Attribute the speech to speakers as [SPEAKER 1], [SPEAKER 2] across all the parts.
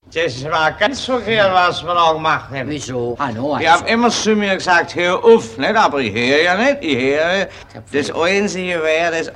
[SPEAKER 1] Das war ganz verkehrt, was wir da gemacht haben.
[SPEAKER 2] Wieso? Hallo,
[SPEAKER 1] Die haben immer zu mir gesagt, hör auf, nicht? Aber ich höre ja nicht, ich höre. Das Einzige wäre,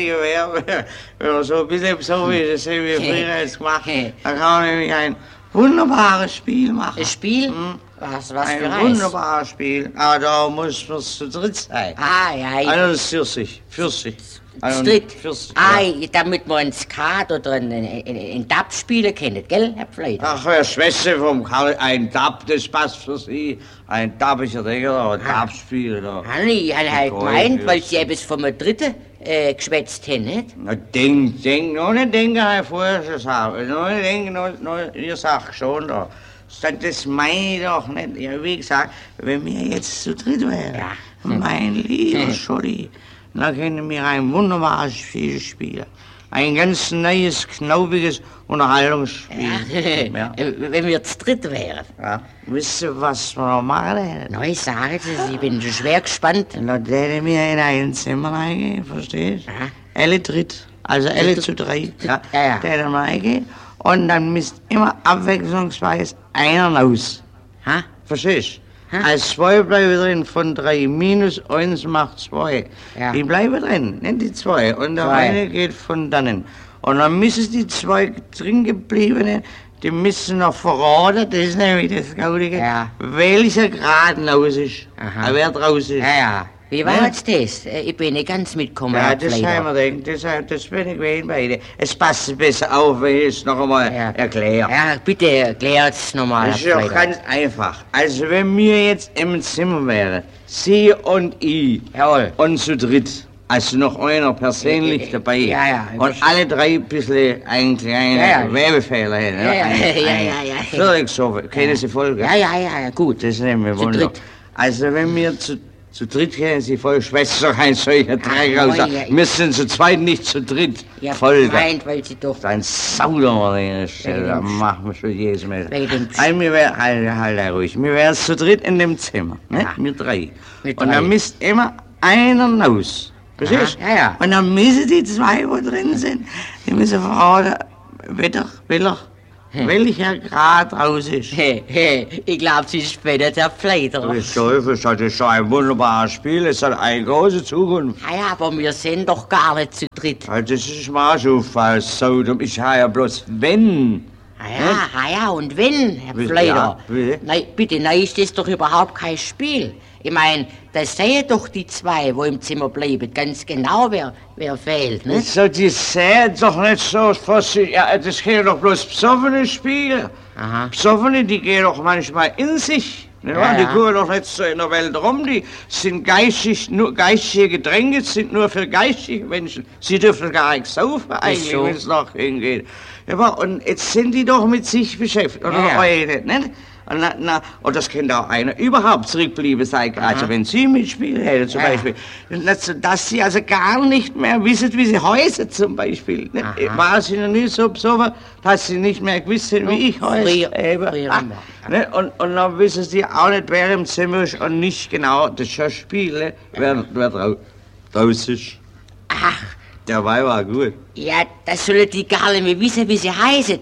[SPEAKER 1] wenn man so ein bisschen so wie das haben wir früher jetzt gemacht, dann kann man nämlich ein wunderbares Spiel machen.
[SPEAKER 2] Ein Spiel? Was für
[SPEAKER 1] ein wunderbares Spiel, aber da muss man zu dritt sein.
[SPEAKER 2] Ah, ja.
[SPEAKER 1] Also das ist Pfirsich.
[SPEAKER 2] Zu dritt? Ja. Damit man ein Skat oder ein Dab spielen können, gell, Herr Pfleider?
[SPEAKER 1] Ach, Herr Schwester vom Karl, ein Dab, das passt für Sie. Ein Dab ist ja Digga, ein Dab-Spiel.
[SPEAKER 2] Ich habe halt gemeint, weil Sie etwas von einem Dritten geschwätzt haben, nicht?
[SPEAKER 1] Na, denk, noch nicht denken, Herr Vorherrscher, noch nicht denken, ihr sagt schon da. Das meine ich doch nicht. Ja, wie gesagt, wenn wir jetzt zu dritt wären, mein lieber Scholli, dann können wir ein wunderbares Spiel spielen. Ein ganz neues, knaubiges Unterhaltungsspiel.
[SPEAKER 2] Ja. Wenn wir zu dritt wären.
[SPEAKER 1] Ja. Wisst ihr, was wir noch machen hätten?
[SPEAKER 2] Na, ich sage es, ich bin schon schwer gespannt.
[SPEAKER 1] Dann hätten wir in ein Zimmer reingehen, verstehst du?
[SPEAKER 2] Ja.
[SPEAKER 1] Alle dritt, also alle zu drei. Ja. Da hätten wir reingehen und dann müsst immer abwechslungsweise einer raus.
[SPEAKER 2] Ha?
[SPEAKER 1] Verstehst du? Als 2 bleiben drin von 3, minus 1 macht 2.
[SPEAKER 2] Ja.
[SPEAKER 1] Die bleiben drin, nicht die 2. Und der eine geht von dannen. Und dann müssen die 2 drin gebliebenen, die müssen noch verraten, das ist nämlich das Gaudige, welcher gerade raus ist. Wer draus ist.
[SPEAKER 2] Ja. Wie war jetzt das? Ich bin nicht ganz mitgekommen.
[SPEAKER 1] Ja, das haben wir gedacht, das bin ich gewesen bei Ihnen. Es passt besser auf, wenn ich es noch einmal erkläre.
[SPEAKER 2] Ja, bitte erklärt es nochmal.
[SPEAKER 1] Das ist doch ganz einfach. Also wenn wir jetzt im Zimmer wären, Sie und ich, und zu dritt, also noch einer persönlich dabei, und alle 3 ein bisschen einen kleinen Werbefehler hätten. Völlig so, können Sie folgen?
[SPEAKER 2] Ja, gut.
[SPEAKER 1] Das nehmen wir wunderbar. Also wenn wir zu dritt können Sie voll Schwester, kein solcher Dreck raus. Wir sind zu zweit, nicht zu dritt.
[SPEAKER 2] Ja,
[SPEAKER 1] voll.
[SPEAKER 2] Weil Sie doch...
[SPEAKER 1] Ein Sauder an der Stelle, da machen wir schon jedes Mal. Wir wären, halt ruhig, wir wären zu dritt in dem Zimmer, ne? Wir 3. Und dann müsst immer einer raus. Verstehst du?
[SPEAKER 2] Ja.
[SPEAKER 1] Und dann müssen die 2, wo drin sind, die müssen fragen, welcher Grad raus ist.
[SPEAKER 2] Ich glaube, Sie ist später der Pfleider.
[SPEAKER 1] Das ist ein wunderbares Spiel, es hat eine große Zukunft.
[SPEAKER 2] Ja, aber wir sind doch gar nicht zu dritt.
[SPEAKER 1] Das ist mal so falsch, ich habe ja bloß wenn.
[SPEAKER 2] Ja, und wenn, Herr Pfleider? Nein, bitte, ist das doch überhaupt kein Spiel. Ich meine, das sehen doch die 2, wo im Zimmer bleiben, ganz genau, wer fehlt, ne?
[SPEAKER 1] So, die sehen doch nicht so, das können doch bloß Besoffene spielen. Besoffene, die gehen doch manchmal in sich. Die gehen doch nicht so in der Welt rum, die sind geistige Getränke sind nur für geistige Menschen. Sie dürfen gar nicht saufen eigentlich, wenn es nach hingeht. Ja, und jetzt sind die doch mit sich beschäftigt, oder heute, nicht? Und das könnte auch einer überhaupt zurückbleiben sein, also wenn Sie mitspielen hätten zum Beispiel. Dass Sie also gar nicht mehr wissen, wie Sie heißen zum Beispiel. War Sie noch nie so besoffen, dass Sie nicht mehr gewusst haben, wie ich heiße. Und dann wissen Sie auch nicht, wer im Zimmer ist und nicht genau das Spiel, wer draus ist.
[SPEAKER 2] Ach.
[SPEAKER 1] Der war gut.
[SPEAKER 2] Ja, das sollen die gar nicht mehr wissen, wie sie heißen.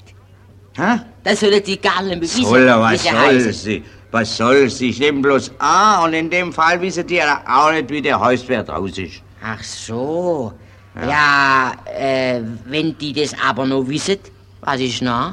[SPEAKER 2] Das sollen die gar nicht mehr wissen, wie sie heißen.
[SPEAKER 1] Was soll sie? Ich nehme bloß A und in dem Fall wissen die ja auch nicht, wie der heißt, wer draus ist.
[SPEAKER 2] Ach so. Ja, wenn die das aber noch wissen, was ist noch?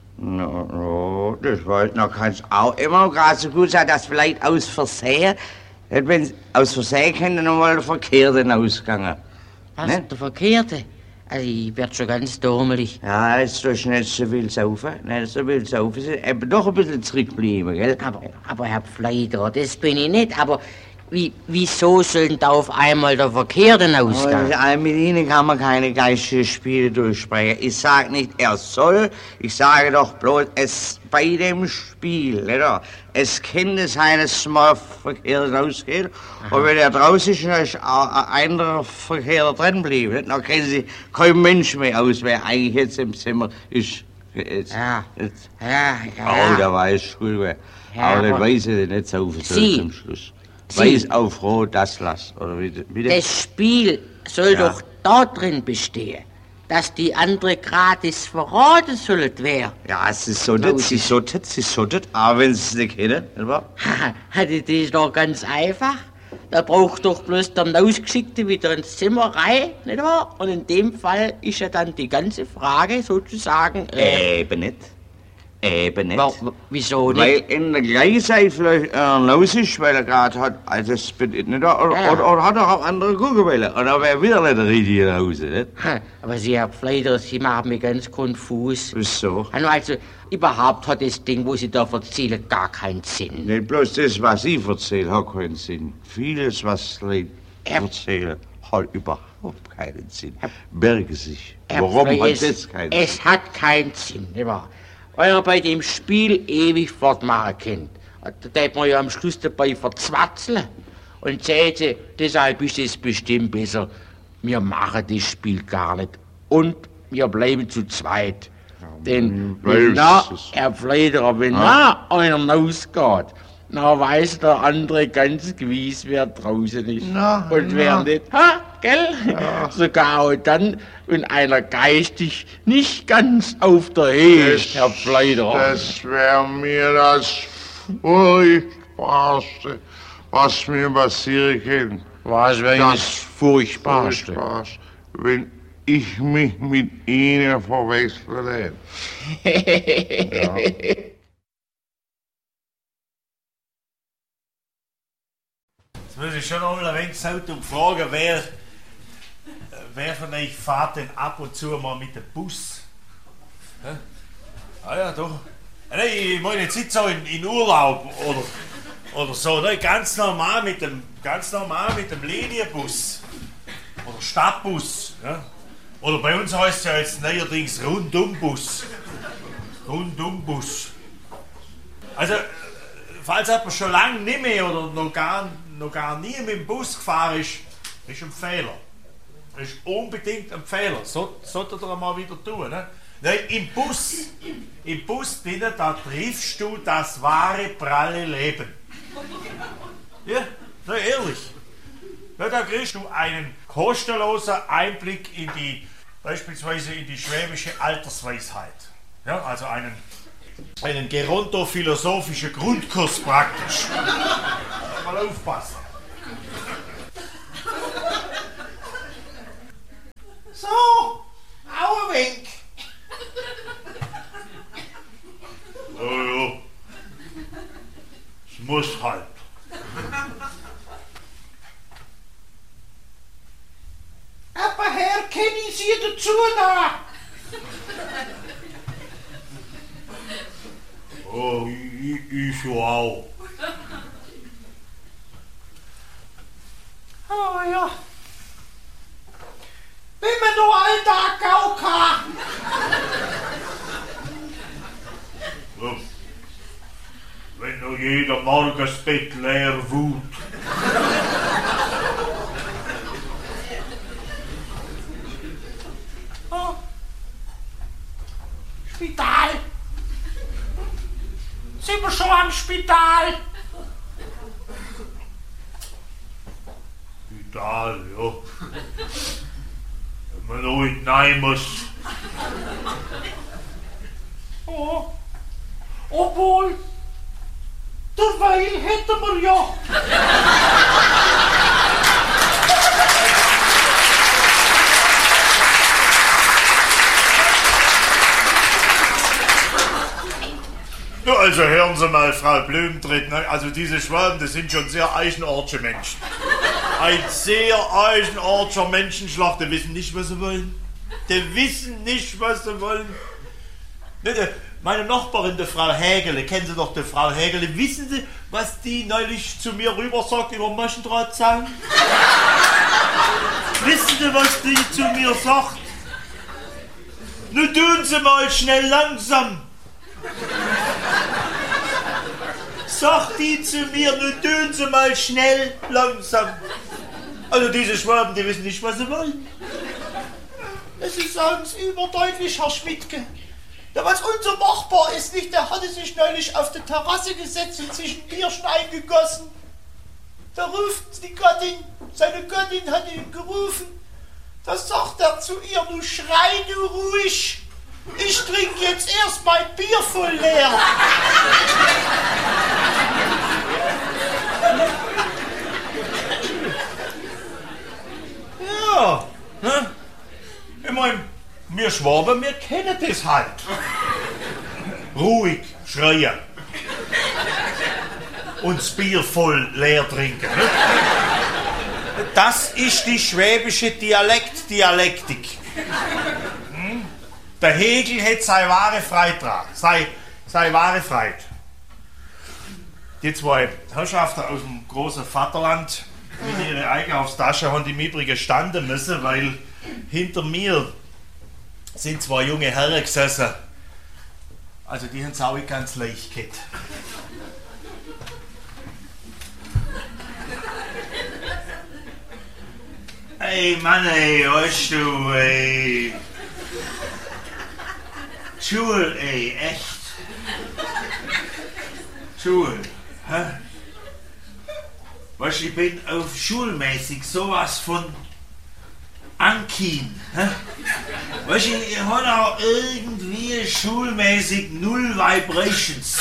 [SPEAKER 1] No, das weiß noch, kann es auch immer gerade so gut sein, dass vielleicht aus Versehen, wenn aus Versehen könnte noch mal der Verkehrte ausgegangen.
[SPEAKER 2] Was, der Verkehrte? Also ich werd schon ganz dummelig.
[SPEAKER 1] Ja, jetzt sollst du nicht so viel saufen. Eben doch ein bisschen zurückbleiben, gell?
[SPEAKER 2] Aber Herr Pfleider, das bin ich nicht. Aber wieso soll da auf einmal der Verkehrte ausgehen?
[SPEAKER 1] Mit Ihnen kann man keine geistigen Spiele durchsprechen. Ich sage nicht, er soll, ich sage doch bloß, es bei dem Spiel, oder? Es könnte sein, dass mal Verkehr rausgeht. Und wenn er draußen ist, dann ist auch ein anderer Verkehr drin bleiben. Dann kennen Sie kein Mensch mehr aus, wer eigentlich jetzt im Zimmer ist. Der weiß schon, wer. Aber das weiß ich nicht so zum Schluss. Weiß auf Rot, das lass. Oder bitte?
[SPEAKER 2] Das Spiel soll doch da drin bestehen. dass die andere gratis verraten sollen wer.
[SPEAKER 1] Ja, es ist so das, aber wenn sie es nicht kennen, nicht wahr?
[SPEAKER 2] Das ist doch ganz einfach. Da braucht doch bloß der Ausgeschickte wieder ins Zimmer rein, nicht wahr? Und in dem Fall ist ja dann die ganze Frage sozusagen...
[SPEAKER 1] Eben nicht.
[SPEAKER 2] Wieso nicht?
[SPEAKER 1] Weil in der gleichen Zeit vielleicht los ist, weil er gerade hat, also das bin ich nicht, oder hat er auch andere gucken wollen. Und dann wäre wieder nicht der richtige nach Hause, nicht?
[SPEAKER 2] Aber Sie, Herr Pfleider, Sie machen mich ganz konfus.
[SPEAKER 1] Wieso?
[SPEAKER 2] Also, überhaupt hat das Ding, wo Sie da erzählen, gar keinen Sinn.
[SPEAKER 1] Nicht bloß das, was ich erzähle, hat keinen Sinn. Vieles, was Leute erzählen, hat überhaupt keinen Sinn. Berge sich. Warum hat das keinen Sinn?
[SPEAKER 2] Es hat keinen Sinn, nicht wahr? Weil er bei dem Spiel ewig fortmachen kann. Da darf man ja am Schluss dabei verzwatzeln. Und sagen, deshalb ist es bestimmt besser, wir machen das Spiel gar nicht. Und wir bleiben zu zweit. Denn wenn da, Herr Pfleiderer, wenn da einer rausgeht, dann weiß der andere ganz gewiss, wer draußen ist. Und wer nicht. Gell? Ja. Sogar auch dann, wenn einer geistig nicht ganz auf der Höhe ist, Herr Pfleiderer.
[SPEAKER 3] Das wäre mir das Furchtbarste, was mir passieren kann.
[SPEAKER 2] Was wäre das Furchtbarste?
[SPEAKER 3] Wenn ich mich mit Ihnen verwechsle. Ja.
[SPEAKER 4] Jetzt muss ich schon noch mal ein wenig Zeit fragen, wer von euch fährt denn ab und zu mal mit dem Bus? Hä? Ah ja, doch. Nein, ich meine jetzt nicht so in Urlaub oder so, ne? Ganz normal mit dem Linienbus oder Stadtbus. Ja? Oder bei uns heißt es ja jetzt neuerdings Rundumbus. Also, falls jemand schon lange nicht mehr oder noch gar nie mit dem Bus gefahren ist ein Fehler. Das ist unbedingt ein Fehler. Solltet ihr mal wieder tun. Ne? Nein, im Bus drinnen, da triffst du das wahre, pralle Leben. Ja, ehrlich. Ja, da kriegst du einen kostenlosen Einblick beispielsweise in die schwäbische Altersweisheit. Ja, also einen gerontophilosophischen Grundkurs praktisch. Mal aufpassen. So, auch ein Wink. Ja. Es muss halt. Aber Herr, kenne ich Sie dazu da? Oh, ich auch. Oh ja. Bin mir nur alter Gauker. Ja. Wenn nur jeder Morgen das Bett leer wut. Oh. Spital. Sind wir schon am Spital? Spital, ja. Wenn man noch hinein muss. Oh. Obwohl, derweil hätten wir ja. Ja, also hören Sie mal, Frau Blumentritt, ne? Also diese Schwaben, das sind schon sehr eigenartige Menschen. Ein sehr eigenartiger Menschenschlag, die wissen nicht, was sie wollen. Die wissen nicht, was sie wollen. Meine Nachbarin, die Frau Hägele, kennen Sie doch die Frau Hägele, wissen Sie, was die neulich zu mir rüber sagt über Maschendrahtzaun? Wissen Sie, was die zu mir sagt? Nun tun Sie mal schnell langsam. Sagt die zu mir, nun tun Sie mal schnell langsam. Also diese Schwaben, die wissen nicht, was sie wollen. Sie sagen es überdeutlich, Herr Schmidtke. Ja, was unser Nachbar ist nicht, der hatte sich neulich auf die Terrasse gesetzt und sich ein Bierchen eingegossen. Da ruft die Gattin, seine Gattin hat ihn gerufen. Da sagt er zu ihr, du schrei du ruhig. Ich trinke jetzt erst mein Bier voll leer. Ja, ne? Ich mein, wir Schwaben, wir kennen das halt. Ruhig schreien. Und das Bier voll leer trinken. Ne? Das ist die schwäbische Dialektik. Hm? Der Hegel hat seine wahre Freude dran. Seine wahre Freude. Die zwei Herrschaften aus dem großen Vaterland mit ihrer Einkaufstasche haben im Übrigen standen müssen, weil hinter mir sind zwei junge Herren gesessen. Also die haben es auch ganz leicht gehabt. Ey Mann, ey, weißt du, ey. Schule, ey, echt. Schule, hä? Weißt du, ich bin auf schulmäßig sowas von Ankin, hä? Weißt du, ich habe auch irgendwie schulmäßig null Vibrations.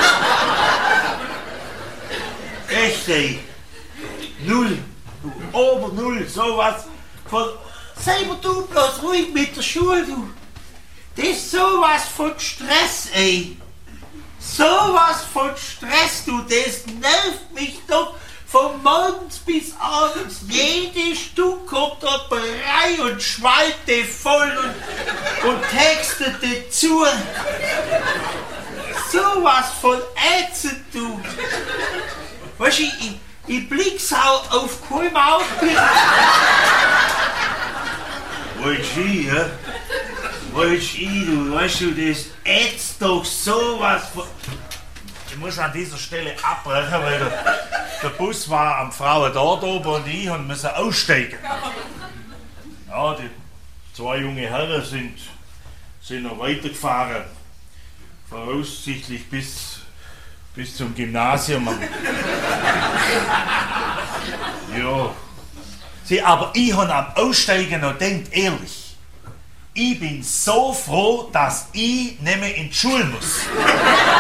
[SPEAKER 4] Echt, ey. Null. Ober null, sowas von. Sei mal du bloß ruhig mit der Schule, du. Das ist sowas von Stress, ey. Sowas von Stress, du. Das nervt mich doch von morgens bis abends. Jede Stunde kommt da Brei und Schwalte voll und Texte dazu. Sowas von ätzend, du. Weißt du, ich blick's auch auf keinem Auge. Weißt du, ja? Weißt du, das ätzt doch sowas von. Ich muss an dieser Stelle abbrechen, weil der Bus war am Frauendort oben und ich mussten aussteigen. Ja, die zwei junge Herren sind noch weitergefahren. Voraussichtlich bis zum Gymnasium. Ja. Sie, aber ich habe am Aussteigen noch gedacht, ehrlich, ich bin so froh, dass ich nicht mehr in die Schule muss.